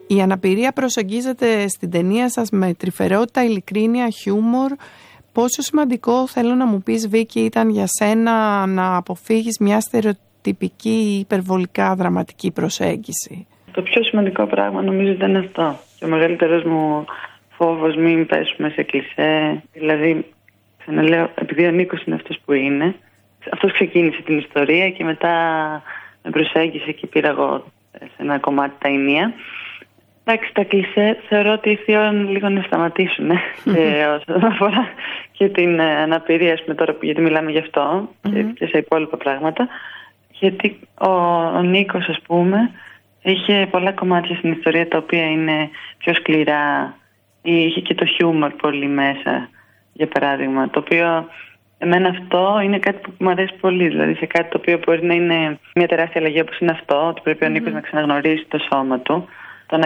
Η αναπηρία προσεγγίζεται στην ταινία σας με τρυφερότητα, ειλικρίνεια, χιούμορ. Πόσο σημαντικό, θέλω να μου πεις, Βίκη, ήταν για σένα να αποφύγεις μια στερεοτυπική υπερβολικά δραματική προσέγγιση? Το πιο σημαντικό πράγμα νομίζω ήταν αυτό. Και ο μεγαλύτερος μου φόβος, μην πέσουμε σε κλισέ. Δηλαδή, ξαναλέω, επειδή ο Νίκος είναι αυτός που είναι, αυτός ξεκίνησε την ιστορία και μετά με προσέγγισε και πήρα εγώ σε ένα κομμάτι τα ενία. Εντάξει, τα κλισέ θεωρώ ότι ήρθε η ώρα λίγο να σταματήσουν. Και όσον αφορά και την αναπηρία, τώρα, γιατί μιλάμε γι' αυτό και σε υπόλοιπα πράγματα. Γιατί ο Νίκος, ας πούμε, είχε πολλά κομμάτια στην ιστορία τα οποία είναι πιο σκληρά. Είχε και το χιούμορ πολύ μέσα, για παράδειγμα. Το οποίο εμένα αυτό είναι κάτι που μου αρέσει πολύ. Δηλαδή σε κάτι το οποίο μπορεί να είναι μια τεράστια αλλαγή όπως είναι αυτό, ότι πρέπει ο Νίκος να ξαναγνωρίσει το σώμα του.